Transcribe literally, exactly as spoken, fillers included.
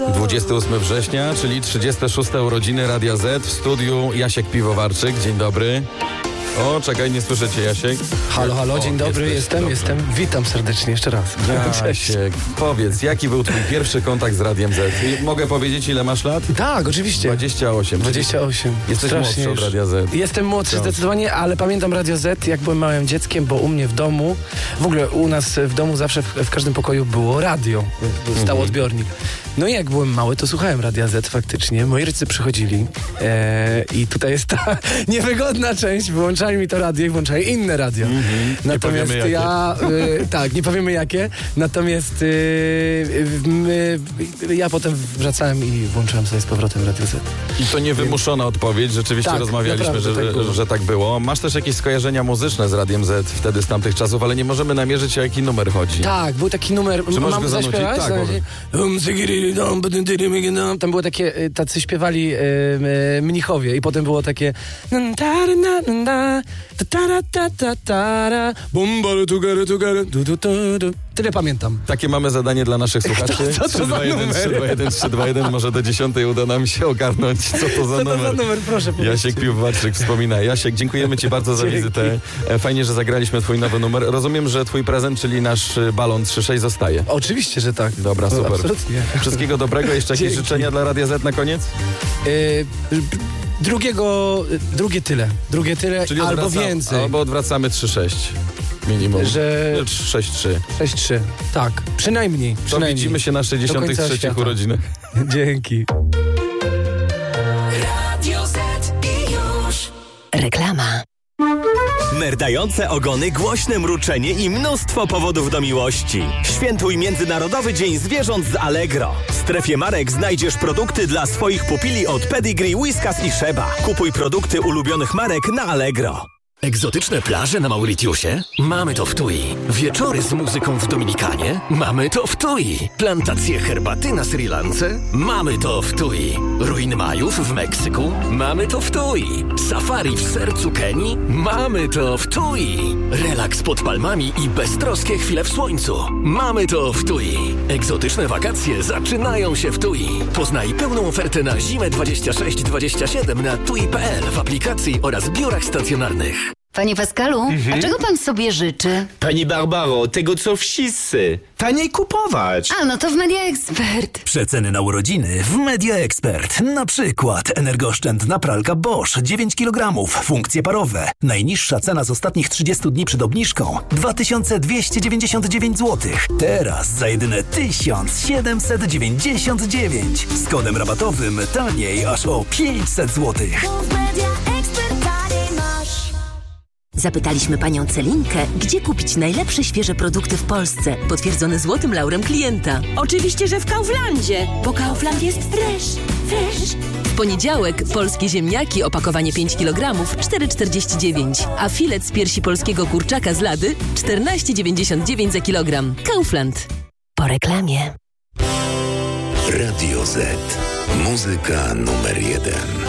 dwudziestego ósmego września, czyli trzydzieste szóste urodziny Radia Z. W studiu Jasiek Piwowarczyk. Dzień dobry. O, czekaj, nie słyszę cię, Jasiek. Halo, halo, o, dzień dobry, jesteś, jestem, dobrze. jestem. Witam serdecznie jeszcze raz. Jasiek, powiedz, jaki był twój pierwszy kontakt z Radiem Z? I mogę powiedzieć, ile masz lat? Tak, oczywiście. dwadzieścia osiem. dwadzieścia osiem. Jesteś Strasznie młodszy od już. Radia Z. Jestem młodszy Co? zdecydowanie, ale pamiętam Radio Z, jak byłem małym dzieckiem, bo u mnie w domu, w ogóle u nas w domu zawsze w, w każdym pokoju było radio. Stał Mhm. odbiornik. No i jak byłem mały, to słuchałem Radia Z faktycznie. Moi rodzice przychodzili e, i tutaj jest ta niewygodna część. Wyłączali mi to radio i włączali inne radio. Mhm. Natomiast powiemy, ja... Y, tak, nie powiemy jakie. Natomiast y, y, y, ja potem wracałem i włączyłem sobie z powrotem Radio Z. I to niewymuszona odpowiedź, rzeczywiście Tak, rozmawialiśmy, naprawdę że, tak było. że, że tak było. Masz też jakieś skojarzenia muzyczne z Radiem Z wtedy z tamtych czasów, ale nie możemy namierzyć, o jaki numer chodzi. Tak, był taki numer. Czy możesz mam go zanucić? zaśpiewać? Tak, mogę. Tam było takie, y, tacy śpiewali y, y, mnichowie i potem było takie tyle pamiętam. Takie mamy zadanie dla naszych słuchaczy. Co to trzy za dwa jeden, numer? trzy dwa jeden, trzy dwa jeden. Może do dziesiątej uda nam się ogarnąć, co to za Co to numer. za numer, proszę powiedzcie. Jasiek Piwowarczyk wspomina. Jasiek, dziękujemy ci bardzo za Dzięki. wizytę. E, Fajnie, że zagraliśmy twój nowy numer. Rozumiem, że twój prezent, czyli nasz y, balon trzy sześć zostaje. Oczywiście, że tak. Dobra, No, super. absolutnie. Wszystkiego dobrego. Jeszcze jakieś Dzięki. życzenia dla Radia Z na koniec? Y, drugiego, drugie tyle. Drugie tyle Czyli albo odwraca- więcej. Albo odwracamy trzy sześć. Minimum. Że sześć trzy. sześć trzy. Tak, przynajmniej. To przynajmniej. widzimy się na sześćdziesiątych Do końca trzecich świata. urodzinach. Dzięki. Radio Z i już. Reklama. Merdające ogony, głośne mruczenie i mnóstwo powodów do miłości. Świętuj Międzynarodowy Dzień Zwierząt z Allegro. W strefie marek znajdziesz produkty dla swoich pupili od Pedigree, Whiskas i Sheba. Kupuj produkty ulubionych marek na Allegro. Egzotyczne plaże na Mauritiusie? Mamy to w Tui. Wieczory z muzyką w Dominikanie? Mamy to w Tui. Plantacje herbaty na Sri Lance? Mamy to w Tui. Ruiny Majów w Meksyku? Mamy to w Tui. Safari w sercu Kenii? Mamy to w Tui. Relaks pod palmami i beztroskie chwile w słońcu? Mamy to w Tui. Egzotyczne wakacje zaczynają się w Tui. Poznaj pełną ofertę na zimę dwadzieścia sześć dwadzieścia siedem na tui kropka pe el w aplikacji oraz biurach stacjonarnych. Panie Pascalu, a czego pan sobie życzy? Pani Barbaro, tego co wszyscy. Taniej kupować. A, no to w Media Expert. Przeceny na urodziny w Media Expert. Na przykład energooszczędna pralka Bosch dziewięć kilogramów, funkcje parowe. Najniższa cena z ostatnich trzydziestu dni przed obniżką dwa tysiące dwieście dziewięćdziesiąt dziewięć złotych. Teraz za jedyne tysiąc siedemset dziewięćdziesiąt dziewięć. Z kodem rabatowym taniej aż o pięćset złotych. Zapytaliśmy panią Celinkę, gdzie kupić najlepsze świeże produkty w Polsce, potwierdzone złotym laurem klienta. Oczywiście, że w Kauflandzie, bo Kaufland jest fresh, fresh. W poniedziałek polskie ziemniaki, opakowanie pięć kilogramów, cztery czterdzieści dziewięć, a filet z piersi polskiego kurczaka z lady czternaście dziewięćdziesiąt dziewięć za kilogram. Kaufland. Po reklamie. Radio Z. Muzyka numer jeden.